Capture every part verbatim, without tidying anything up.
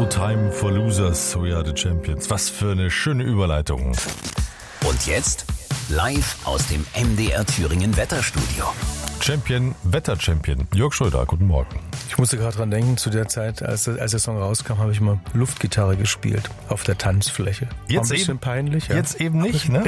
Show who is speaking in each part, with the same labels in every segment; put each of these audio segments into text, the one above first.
Speaker 1: time for losers, we are the champions. Was für eine schöne Überleitung.
Speaker 2: Und jetzt live aus dem M D R Thüringen Wetterstudio.
Speaker 1: Champion, Wetter-Champion, Jörg Schröder, guten Morgen.
Speaker 3: Ich musste gerade dran denken, zu der Zeit, als, als der Song rauskam, habe ich mal Luftgitarre gespielt auf der Tanzfläche.
Speaker 1: Jetzt
Speaker 3: War ein bisschen
Speaker 1: eben,
Speaker 3: peinlich. Ja.
Speaker 1: Jetzt eben nicht, ne?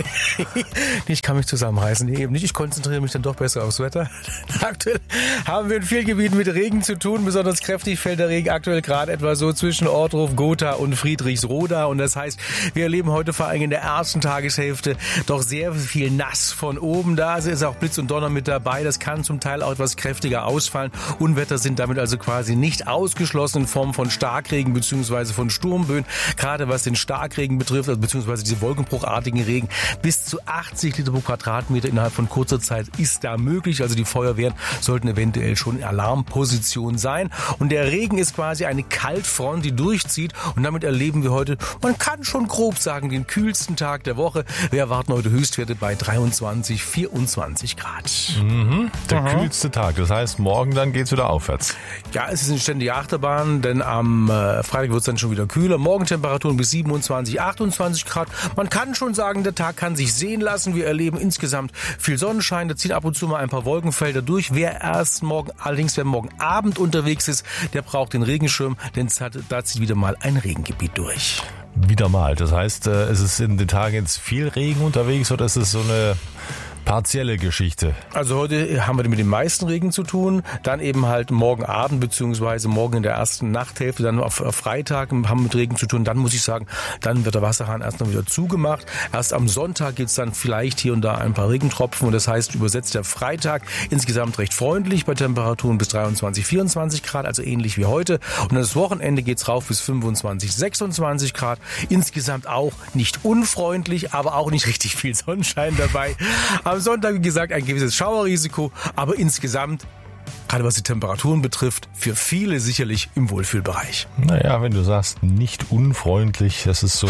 Speaker 3: Ich kann mich zusammenreißen, nee, eben nicht. Ich konzentriere mich dann doch besser aufs Wetter. Aktuell haben wir in vielen Gebieten mit Regen zu tun. Besonders kräftig fällt der Regen aktuell gerade etwa so zwischen Ortruf, Gotha und Friedrichsroda. Und das heißt, wir erleben heute vor allem in der ersten Tageshälfte doch sehr viel nass von oben. Da ist auch Blitz und Donner mit dabei. Das kann zum Teil auch etwas kräftiger ausfallen. Unwetter sind damit also quasi nicht ausgeschlossen in Form von Starkregen bzw. von Sturmböen. Gerade was den Starkregen betrifft, also beziehungsweise diese wolkenbruchartigen Regen, bis zu achtzig Liter pro Quadratmeter innerhalb von kurzer Zeit ist da möglich. Also die Feuerwehren sollten eventuell schon in Alarmposition sein. Und der Regen ist quasi eine Kaltfront, die durchzieht. Und damit erleben wir heute, man kann schon grob sagen, den kühlsten Tag der Woche. Wir erwarten heute Höchstwerte bei dreiundzwanzig, vierundzwanzig Grad.
Speaker 1: Mhm. Der
Speaker 3: Aha.
Speaker 1: kühlste Tag. Das heißt, morgen dann geht's wieder aufwärts.
Speaker 3: Ja, es ist eine ständige Achterbahn, denn am äh, Freitag wird es dann schon wieder kühler. Morgentemperaturen bis siebenundzwanzig, achtundzwanzig Grad. Man kann schon sagen, der Tag kann sich sehen lassen. Wir erleben insgesamt viel Sonnenschein. Da ziehen ab und zu mal ein paar Wolkenfelder durch. Wer erst morgen, allerdings wer morgen Abend unterwegs ist, der braucht den Regenschirm, denn da zieht wieder mal ein Regengebiet durch.
Speaker 1: Wieder mal. Das heißt, äh, ist es in den Tagen jetzt viel Regen unterwegs oder ist es so eine partielle Geschichte?
Speaker 3: Also heute haben wir mit dem meisten Regen zu tun, dann eben halt morgen Abend beziehungsweise morgen in der ersten Nachthälfte, dann auf Freitag haben wir mit Regen zu tun. Dann muss ich sagen, dann wird der Wasserhahn erst noch wieder zugemacht. Erst am Sonntag gibt es dann vielleicht hier und da ein paar Regentropfen und das heißt übersetzt der Freitag insgesamt recht freundlich bei Temperaturen bis dreiundzwanzig, vierundzwanzig Grad, also ähnlich wie heute. Und dann das Wochenende geht's rauf bis fünfundzwanzig, sechsundzwanzig Grad. Insgesamt auch nicht unfreundlich, aber auch nicht richtig viel Sonnenschein dabei. Am Sonntag, wie gesagt, ein gewisses Schauerrisiko, aber insgesamt, gerade was die Temperaturen betrifft, für viele sicherlich im Wohlfühlbereich.
Speaker 1: Naja, wenn du sagst, nicht unfreundlich, das ist so...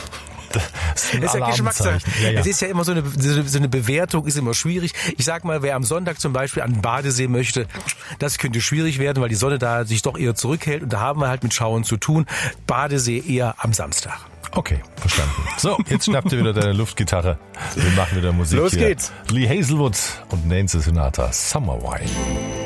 Speaker 1: Das ist, ein
Speaker 3: das ist ja Geschmackssache.
Speaker 1: Ja, ja.
Speaker 3: Es ist ja immer so eine, so eine Bewertung, ist immer schwierig. Ich sag mal, wer am Sonntag zum Beispiel an den Badesee möchte, das könnte schwierig werden, weil die Sonne da sich doch eher zurückhält und da haben wir halt mit Schauern zu tun. Badesee eher am Samstag.
Speaker 1: Okay, verstanden. So, jetzt schnappt ihr wieder deine Luftgitarre. Wir machen wieder Musik.
Speaker 3: Los
Speaker 1: hier.
Speaker 3: geht's.
Speaker 1: Lee Hazelwood und Nancy Sinatra, Summer Wine.